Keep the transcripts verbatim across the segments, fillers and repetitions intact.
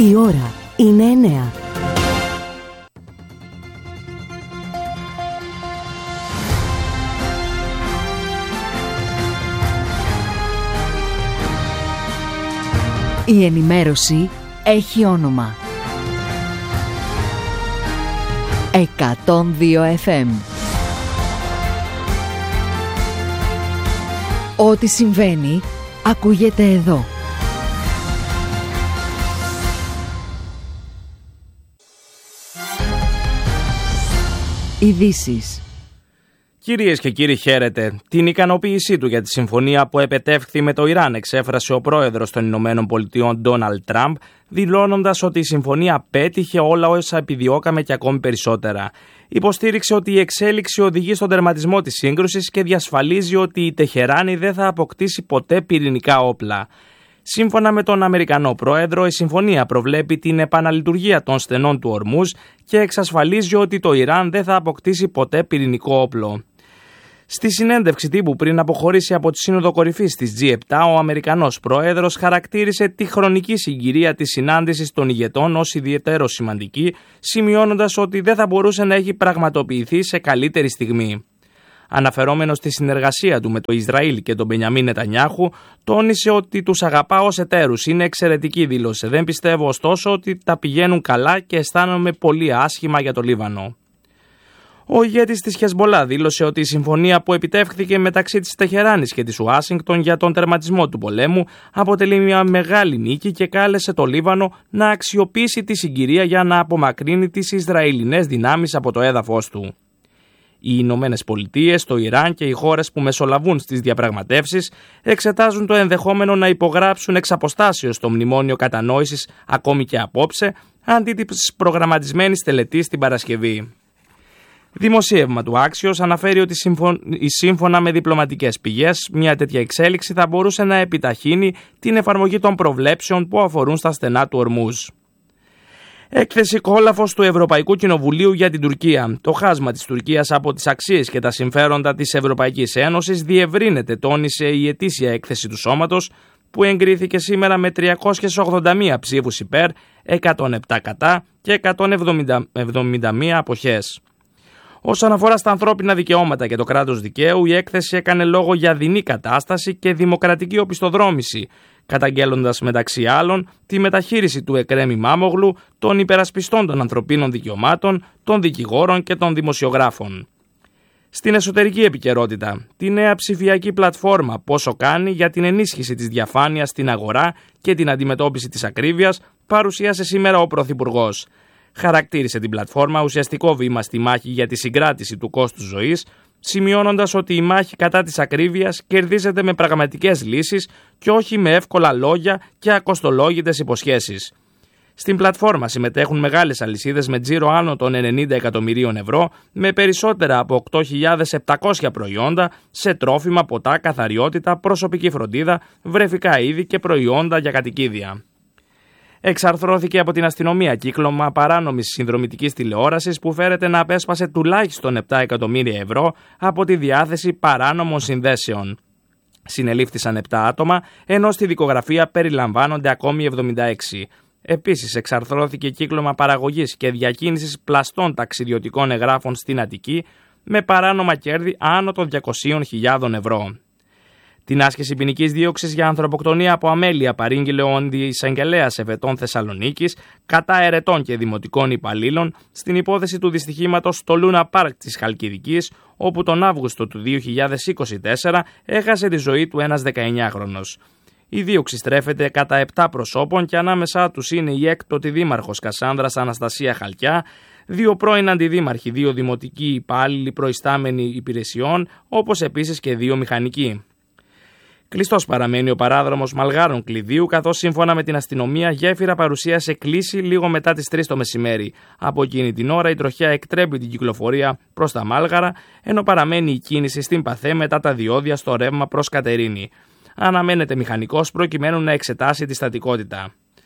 Η ώρα είναι εννέα. Η ενημέρωση έχει όνομα. εκατόν δύο εφ εμ. Ό,τι συμβαίνει, ακούγεται εδώ. Ειδήσεις. Κυρίες και κύριοι, χαίρετε. Την ικανοποίησή του για τη συμφωνία που επετεύχθη με το Ιράν εξέφρασε ο πρόεδρος των Ηνωμένων Πολιτειών Ντόναλντ Τραμπ, δηλώνοντας ότι η συμφωνία πέτυχε όλα όσα επιδιώκαμε και ακόμη περισσότερα. Υποστήριξε ότι η εξέλιξη οδηγεί στον τερματισμό της σύγκρουσης και διασφαλίζει ότι η Τεχεράνη δεν θα αποκτήσει ποτέ πυρηνικά όπλα. Σύμφωνα με τον Αμερικανό πρόεδρο, η συμφωνία προβλέπει την επαναλειτουργία των στενών του Ορμούζ και εξασφαλίζει ότι το Ιράν δεν θα αποκτήσει ποτέ πυρηνικό όπλο. Στη συνέντευξη τύπου πριν αποχωρήσει από τη Σύνοδο Κορυφής της τζι επτά, ο Αμερικανός πρόεδρος χαρακτήρισε τη χρονική συγκυρία της συνάντησης των ηγετών ως ιδιαίτερο σημαντική, σημειώνοντας ότι δεν θα μπορούσε να έχει πραγματοποιηθεί σε καλύτερη στιγμή. Αναφερόμενος στη συνεργασία του με το Ισραήλ και τον Μπενιαμίν Νετανιάχου, τόνισε ότι τους αγαπά ως εταίρους. Είναι εξαιρετική δήλωση. Δεν πιστεύω ωστόσο ότι τα πηγαίνουν καλά και αισθάνομαι πολύ άσχημα για το Λίβανο. Ο ηγέτης της Χεσμπολά δήλωσε ότι η συμφωνία που επιτεύχθηκε μεταξύ της Τεχεράνης και της Ουάσιγκτον για τον τερματισμό του πολέμου αποτελεί μια μεγάλη νίκη και κάλεσε το Λίβανο να αξιοποιήσει τη συγκυρία για να απομακρύνει τις Ισραηλινές δυνάμεις από το έδαφος του. Οι Ηνωμένες Πολιτείες, το Ιράν και οι χώρες που μεσολαβούν στις διαπραγματεύσεις εξετάζουν το ενδεχόμενο να υπογράψουν εξ αποστάσεως το μνημόνιο κατανόησης ακόμη και απόψε, αντί της προγραμματισμένης τελετής την Παρασκευή. Δημοσίευμα του Axios αναφέρει ότι σύμφωνα με διπλωματικές πηγές, μια τέτοια εξέλιξη θα μπορούσε να επιταχύνει την εφαρμογή των προβλέψεων που αφορούν στα στενά του Ορμούζ. Έκθεση κόλαφος του Ευρωπαϊκού Κοινοβουλίου για την Τουρκία. Το χάσμα της Τουρκίας από τις αξίες και τα συμφέροντα της Ευρωπαϊκής Ένωσης διευρύνεται, τόνισε η ετήσια έκθεση του Σώματος, που εγκρίθηκε σήμερα με τριακόσιες ογδόντα μία ψήφους υπέρ, εκατόν επτά κατά και εκατόν εβδομήντα μία αποχές. Όσον αφορά στα ανθρώπινα δικαιώματα και το κράτος δικαίου, η έκθεση έκανε λόγο για δεινή κατάσταση και δημοκρατική οπισθοδρόμηση, καταγγέλλοντας μεταξύ άλλων τη μεταχείριση του Εκρέμ Ημάμογλου, των υπερασπιστών των ανθρωπίνων δικαιωμάτων, των δικηγόρων και των δημοσιογράφων. Στην εσωτερική επικαιρότητα, τη νέα ψηφιακή πλατφόρμα Πόσο κάνει για την ενίσχυση της διαφάνειας στην αγορά και την αντιμετώπιση της ακρίβειας παρουσίασε σήμερα ο Πρωθυπουργός. Χαρακτήρισε την πλατφόρμα ουσιαστικό βήμα στη μάχη για τη συγκράτηση του κόστους ζωής, σημειώνοντας ότι η μάχη κατά της ακρίβειας κερδίζεται με πραγματικές λύσεις και όχι με εύκολα λόγια και ακοστολόγητες υποσχέσεις. Στην πλατφόρμα συμμετέχουν μεγάλες αλυσίδες με τζίρο άνω των ενενήντα εκατομμυρίων ευρώ, με περισσότερα από οκτώ χιλιάδες επτακόσια προϊόντα σε τρόφιμα, ποτά, καθαριότητα, προσωπική φροντίδα, βρεφικά είδη και προϊόντα για κατοικίδια. Εξαρθρώθηκε από την αστυνομία κύκλωμα παράνομης συνδρομητικής τηλεόρασης που φέρεται να απέσπασε τουλάχιστον επτά εκατομμύρια ευρώ από τη διάθεση παράνομων συνδέσεων. Συνελήφθησαν επτά άτομα, ενώ στη δικογραφία περιλαμβάνονται ακόμη εβδομήντα έξι. Επίσης, εξαρθρώθηκε κύκλωμα παραγωγής και διακίνησης πλαστών ταξιδιωτικών εγγράφων στην Αττική με παράνομα κέρδη άνω των διακόσιες χιλιάδες ευρώ. Την άσκηση ποινικής δίωξης για ανθρωποκτονία από αμέλεια παρήγγειλε ο αντιεισαγγελέας Εφετών Θεσσαλονίκης κατά ερετών και δημοτικών υπαλλήλων στην υπόθεση του δυστυχήματος στο Λούνα Πάρκ της Χαλκιδικής, όπου τον Αύγουστο του δύο χιλιάδες είκοσι τέσσερα έχασε τη ζωή του ένας δεκαεννιάχρονος. Η δίωξη στρέφεται κατά επτά προσώπων και ανάμεσά τους είναι η έκτοτη δήμαρχος Κασάνδρας Αναστασία Χαλκιά, δύο πρώην αντιδήμαρχοι, δύο δημοτικοί υπάλληλοι προϊστάμενοι υπηρεσιών, όπως επίσης και δύο μηχανικοί. Κλειστός παραμένει ο παράδρομος Μαλγάρων Κλειδίου, καθώς σύμφωνα με την αστυνομία γέφυρα παρουσίασε κλίση λίγο μετά τις τρεις το μεσημέρι. Από εκείνη την ώρα η τροχιά εκτρέπει την κυκλοφορία προς τα Μάλγαρα, ενώ παραμένει η κίνηση στην Παθέ μετά τα διόδια στο ρεύμα προς Κατερίνη. Αναμένεται μηχανικός προκειμένου να εξετάσει τη στατικότητα.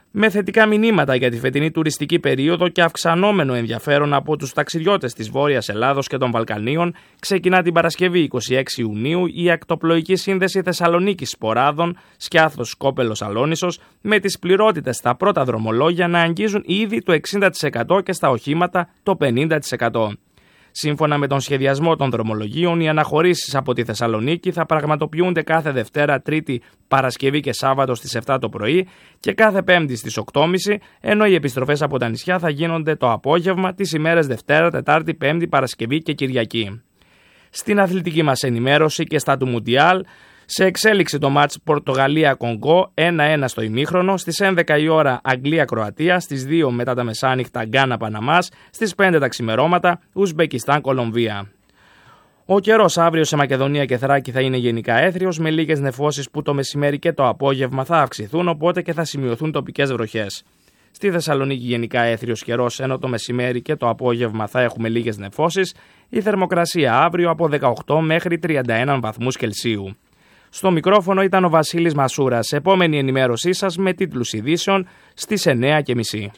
Με θετικά μηνύματα για τη φετινή τουριστική περίοδο και αυξανόμενο ενδιαφέρον από τους ταξιδιώτες της Βόρειας Ελλάδος και των Βαλκανίων, ξεκινά την Παρασκευή εικοστή έκτη Ιουνίου η ακτοπλοϊκή σύνδεση Θεσσαλονίκης Σποράδων, Σκιάθος Σκόπελος Αλόνισσος, με τις πληρότητες στα πρώτα δρομολόγια να αγγίζουν ήδη το εξήντα τοις εκατό και στα οχήματα το πενήντα τοις εκατό. Σύμφωνα με τον σχεδιασμό των δρομολογίων, οι αναχωρήσεις από τη Θεσσαλονίκη θα πραγματοποιούνται κάθε Δευτέρα, Τρίτη, Παρασκευή και Σάββατο στις επτά το πρωί και κάθε Πέμπτη στις οκτώ και μισή, ενώ οι επιστροφές από τα νησιά θα γίνονται το απόγευμα τις ημέρες Δευτέρα, Τετάρτη, Πέμπτη, Παρασκευή και Κυριακή. Στην αθλητική μας ενημέρωση και στα του Μουντιάλ, σε εξέλιξη το μάτς Πορτογαλία-Κονγκό ένα ένα στο ημίχρονο, στις έντεκα η ώρα Αγγλία-Κροατία, στις δύο μετά τα μεσάνυχτα Γκάνα-Παναμάς, στις πέντε τα ξημερώματα Ουσμπεκιστάν-Κολομβία. Ο καιρός αύριο σε Μακεδονία και Θράκη θα είναι γενικά έθριος, με λίγες νεφώσεις που το μεσημέρι και το απόγευμα θα αυξηθούν, οπότε και θα σημειωθούν τοπικές βροχές. Στη Θεσσαλονίκη γενικά έθριος καιρός, ενώ το μεσημέρι και το απόγευμα θα έχουμε λίγες νεφώσεις. Η θερμοκρασία αύριο από δεκαοκτώ μέχρι τριάντα ένα βαθμούς Κελσίου. Στο μικρόφωνο ήταν ο Βασίλης Μασούρας. Επόμενη ενημέρωσή σας με τίτλους ειδήσεων στις εννιά και μισή.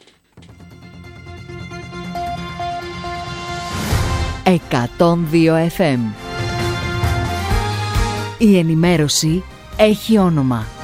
εκατόν δύο εφ εμ. Η ενημέρωση έχει όνομα.